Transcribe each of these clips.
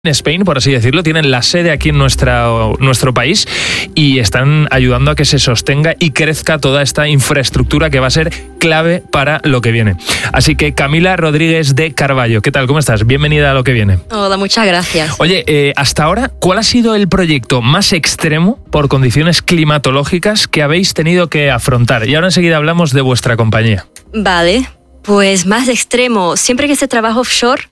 Spain, por así decirlo, tienen la sede aquí en nuestro país y están ayudando a que se sostenga y crezca toda esta infraestructura que va a ser clave para lo que viene. Así que Camila Rodríguez de Carballo, ¿qué tal? ¿Cómo estás? Bienvenida a Lo que viene. Hola, muchas gracias. Oye, hasta ahora, ¿cuál ha sido el proyecto más extremo por condiciones climatológicas que habéis tenido que afrontar? Y ahora enseguida hablamos de vuestra compañía. Vale, pues más extremo. Siempre que se trabaja offshore,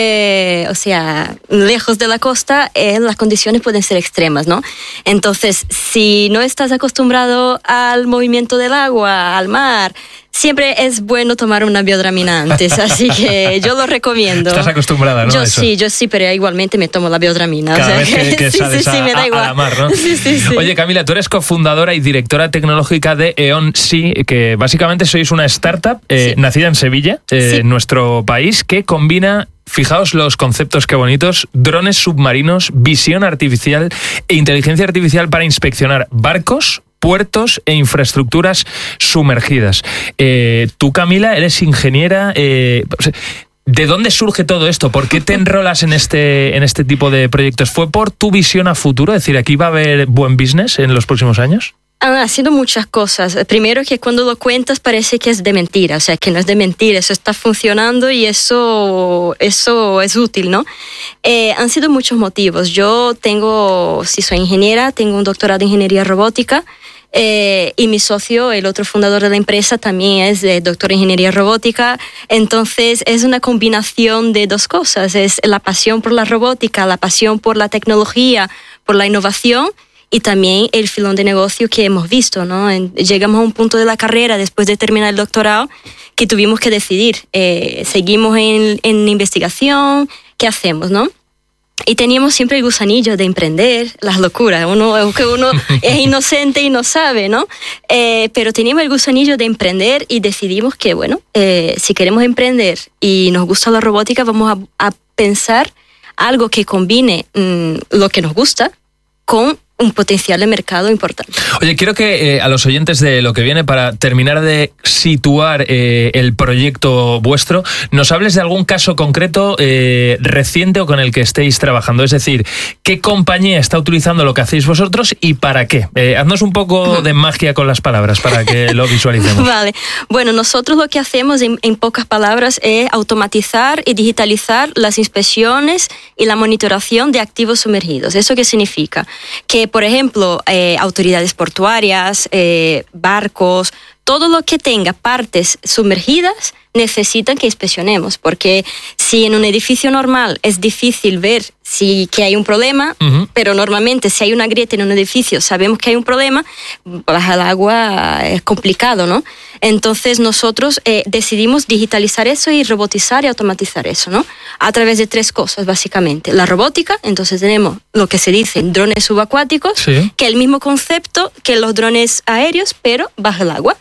o sea, lejos de la costa, las condiciones pueden ser extremas, ¿no? Entonces, si no estás acostumbrado al movimiento del agua, al mar, siempre es bueno tomar una Biodramina antes, así que yo lo recomiendo. Estás acostumbrada, ¿no? Yo sí, pero igualmente me tomo la Biodramina. Cada vez que sales me da igual. a la mar, ¿no? Sí. Oye, Camila, tú eres cofundadora y directora tecnológica de E.ON Sea, que básicamente sois una startup nacida en Sevilla, en nuestro país, que combina... Fijaos los conceptos qué bonitos: drones submarinos, visión artificial e inteligencia artificial para inspeccionar barcos, puertos e infraestructuras sumergidas. Tú, Camila, eres ingeniera. ¿De dónde surge todo esto? ¿Por qué te enrolas en este tipo de proyectos? ¿Fue por tu visión a futuro? Es decir, ¿aquí va a haber buen business en los próximos años? Han sido muchas cosas. Primero, que cuando lo cuentas parece que es de mentira, o sea, que no es de mentira, eso está funcionando y eso es útil, ¿no? Han sido muchos motivos. Yo soy ingeniera, tengo un doctorado en ingeniería robótica, y mi socio, el otro fundador de la empresa, también es doctor en ingeniería robótica. Entonces es una combinación de dos cosas: es la pasión por la robótica, la pasión por la tecnología, por la innovación, y también el filón de negocio que hemos visto, ¿no? Llegamos a un punto de la carrera, después de terminar el doctorado, que tuvimos que decidir, seguimos en investigación, ¿qué hacemos, no? Y teníamos siempre el gusanillo de emprender, las locuras. Uno es inocente y no sabe, ¿no? Pero teníamos el gusanillo de emprender y decidimos que, bueno, si queremos emprender y nos gusta la robótica, vamos a pensar algo que combine lo que nos gusta con un potencial de mercado importante. Oye, quiero que a los oyentes de Lo que viene, para terminar de situar el proyecto vuestro, nos hables de algún caso concreto reciente o con el que estéis trabajando. Es decir, ¿qué compañía está utilizando lo que hacéis vosotros y para qué? Haznos un poco de magia con las palabras para que lo visualicemos. Vale. Bueno, nosotros lo que hacemos en pocas palabras es automatizar y digitalizar las inspecciones y la monitoración de activos sumergidos. ¿Eso qué significa? Que, por ejemplo, autoridades portuarias, barcos, todo lo que tenga partes sumergidas necesitan que inspeccionemos, porque si en un edificio normal es difícil ver que hay un problema, pero normalmente si hay una grieta en un edificio sabemos que hay un problema, bajar el agua es complicado, ¿no? Entonces nosotros decidimos digitalizar eso y robotizar y automatizar eso, ¿no? A través de tres cosas, básicamente. La robótica, entonces tenemos lo que se dice drones subacuáticos, que es el mismo concepto que los drones aéreos, pero bajo el agua.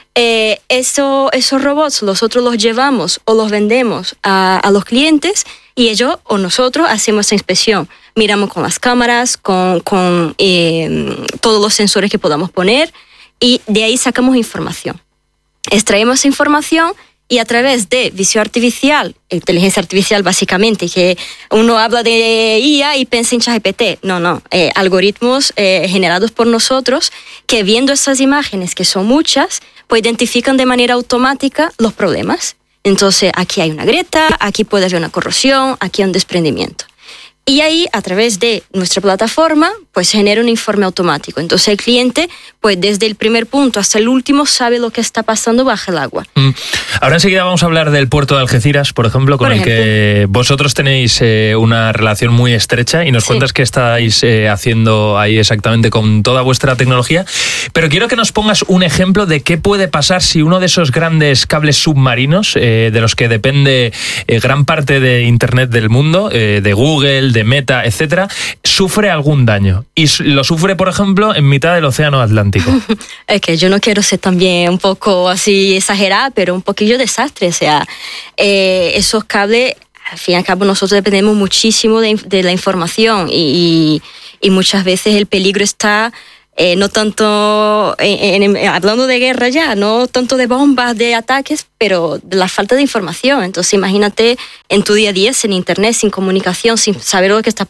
Esos robots nosotros los llevamos o los vendemos a los clientes, y ellos o nosotros hacemos esa inspección. Miramos con las cámaras, con todos los sensores que podamos poner, y de ahí sacamos información. Extraemos esa información y a través de visión artificial, inteligencia artificial básicamente, que uno habla de IA y piensa en ChatGPT. No, algoritmos generados por nosotros que, viendo esas imágenes, que son muchas, pues identifican de manera automática los problemas. Entonces, aquí hay una grieta, aquí puede haber una corrosión, aquí hay un desprendimiento. Y ahí, a través de nuestra plataforma, pues genera un informe automático. Entonces el cliente, pues desde el primer punto hasta el último, sabe lo que está pasando bajo el agua. Ahora enseguida vamos a hablar del puerto de Algeciras, por ejemplo, con el que vosotros tenéis una relación muy estrecha, y nos cuentas qué estáis haciendo ahí exactamente con toda vuestra tecnología. Pero quiero que nos pongas un ejemplo de qué puede pasar si uno de esos grandes cables submarinos, de los que depende gran parte de Internet del mundo, de Google, de Meta, etcétera, sufre algún daño. Y lo sufre, por ejemplo, en mitad del Océano Atlántico. Es que yo no quiero ser también un poco así exagerada, pero un poquillo desastre. O sea, esos cables, al fin y al cabo, nosotros dependemos muchísimo de la información, y muchas veces el peligro está No tanto, hablando de guerra ya, no tanto de bombas, de ataques, pero de la falta de información. Entonces imagínate en tu día a día, sin internet, sin comunicación, sin saber lo que está